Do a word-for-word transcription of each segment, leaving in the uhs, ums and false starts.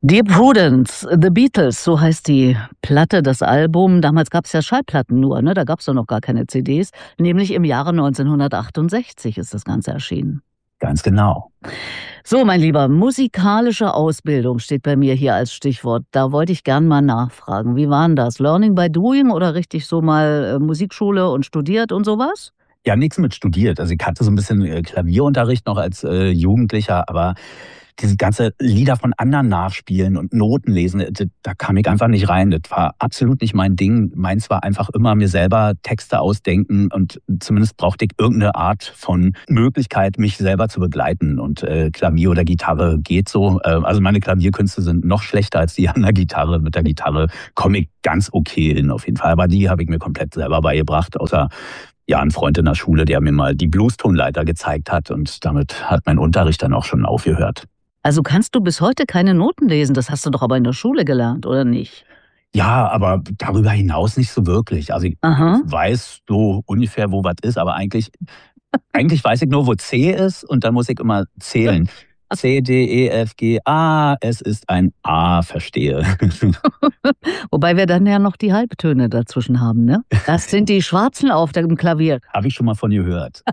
Dear Prudence, The Beatles, so heißt die Platte, das Album. Damals gab es ja Schallplatten nur, ne? Da gab es doch noch gar keine C Ds. Nämlich im Jahre neunzehnhundertachtundsechzig ist das Ganze erschienen. Ganz genau. So, mein Lieber, musikalische Ausbildung steht bei mir hier als Stichwort. Da wollte ich gern mal nachfragen. Wie war denn das? Learning by doing oder richtig so mal äh, Musikschule und studiert und sowas? Ja, nix mit studiert. Also, ich hatte so ein bisschen, äh, Klavierunterricht noch als, äh, Jugendlicher, aber diese ganze Lieder von anderen nachspielen und Noten lesen, äh, d da kam ich einfach nicht rein. Das war absolut nicht mein Ding. Meins war einfach immer mir selber Texte ausdenken und zumindest brauchte ich irgend 'ne Art von Möglichkeit, mich selber zu begleiten und, äh, Klavier oder Gitarre geht so. Äh, also, meine Klavierkünste sind noch schlechter als die an der Gitarre. Mit der Gitarre komme ich ganz okay hin auf jeden Fall, aber die habe ich mir komplett selber beigebracht, außer ja, 'n Freund in der Schule, der mir mal die Bluestonleiter gezeigt hat und damit hat mein Unterricht dann auch schon aufgehört. Also kannst du bis heute keine Noten lesen? Das hast du doch aber in der Schule gelernt, oder nicht? Ja, aber darüber hinaus nicht so wirklich. Also, ich Aha. weiß so ungefähr, wo was ist, aber eigentlich eigentlich weiß ich nur, wo C ist und dann muss ich immer zählen. C, D, E, F, G, A, es ist ein A, verstehe. Wobei wir dann ja noch die Halbtöne dazwischen haben, ne? Das sind die Schwarzen auf dem Klavier. Habe ich schon mal von gehört.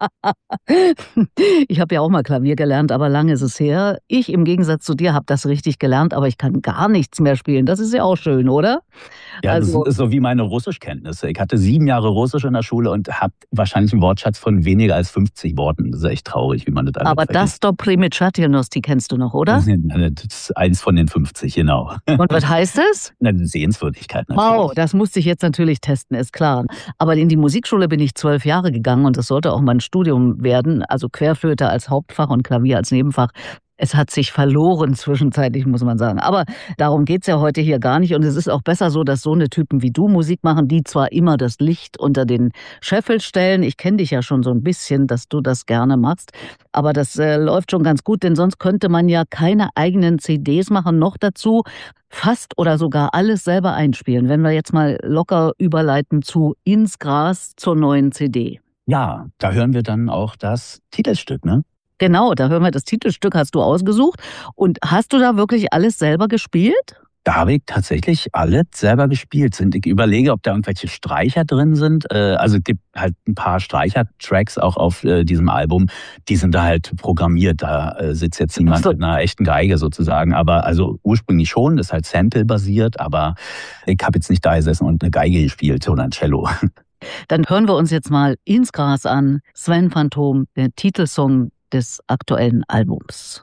Ich habe ja auch mal Klavier gelernt, aber lange ist es her. Ich im Gegensatz zu dir habe das richtig gelernt, aber ich kann gar nichts mehr spielen. Das ist ja auch schön, oder? Ja, das Also ist so wie meine Russischkenntnisse. Ich hatte sieben Jahre Russisch in der Schule und habe wahrscheinlich 'n Wortschatz von weniger als fünfzig Worten. Das ist echt traurig, wie man das alles aber vergisst. das „Do Primitschatynos", die kennst du noch, oder? Das ist eins von den fünfzig, genau. Und was heißt es? Na, 'ne Sehenswürdigkeit Wow, natürlich. das musste ich jetzt natürlich testen, ist klar. Aber in die Musikschule bin ich zwölf Jahre gegangen und das sollte auch mein Studium werden, also Querflöte als Hauptfach und Klavier als Nebenfach. Es hat sich verloren zwischenzeitlich, muss man sagen. Aber darum geht's ja heute hier gar nicht und es ist auch besser so, dass so 'ne Typen wie du Musik machen, die zwar immer das Licht unter den Scheffel stellen. Ich kenne dich ja schon so 'n bisschen, dass du das gerne machst, aber das, äh, läuft schon ganz gut, denn sonst könnte man ja keine eigenen C Ds machen, noch dazu fast oder sogar alles selber einspielen. Wenn wir jetzt mal locker überleiten zu „Ins Gras" zur neuen C D. Ja, da hören wir dann auch das Titelstück, ne? Genau, da hören wir das Titelstück hast du ausgesucht. Und hast du da wirklich alles selber gespielt? Da habe ich tatsächlich alles selber gespielt. Sind ich überlege, ob da irgendwelche Streicher drin sind. Äh, also, es gibt halt 'n paar Streichertracks auch auf, äh, diesem Album. Die sind da halt programmiert. Da, äh, sitzt jetzt Ach niemand so. mit 'ner echten Geige sozusagen. Aber also, ursprünglich schon, das ist halt Sample-basiert, aber ich habe jetzt nicht da gesessen und 'ne Geige gespielt oder 'n Cello. Dann hören wir uns jetzt mal „Ins Gras" an. Sven Phantom, der Titelsong des aktuellen Albums.